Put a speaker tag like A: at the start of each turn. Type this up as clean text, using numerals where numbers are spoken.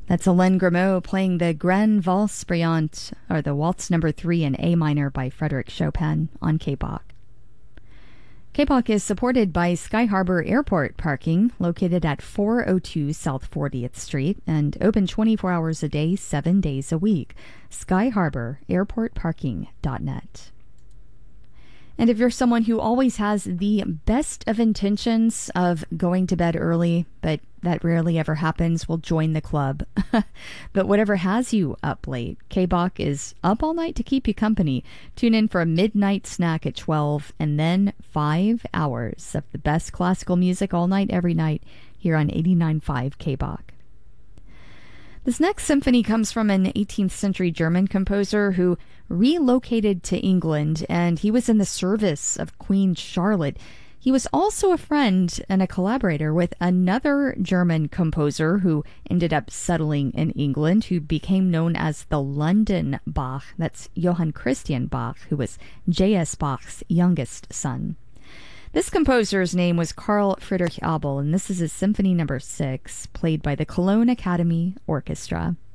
A: That's Alain Grimaud playing the Grande Valse Brillante, or the Waltz Number 3 in A minor by Frédéric Chopin on K-Bach. K-Bach is supported by Sky Harbor Airport Parking, located at 402 South 40th Street, and open 24 hours a day, 7 days a week. SkyHarborAirportParking.net. And if you're someone who always has the best of intentions of going to bed early, but that rarely ever happens, well, join the club. But whatever has you up late, K-Bach is up all night to keep you company. Tune in for a midnight snack at 12, and then 5 hours of the best classical music all night, every night, here on 89.5 K-Bach. This next symphony comes from an 18th century German composer who relocated to England, and he was in the service of Queen Charlotte. He was also a friend and a collaborator with another German composer who ended up settling in England, who became known as the London Bach. That's Johann Christian Bach, who was J.S. Bach's youngest son. This composer's name was Carl Friedrich Abel, and this is his Symphony No. 6, played by the Cologne Academy Orchestra.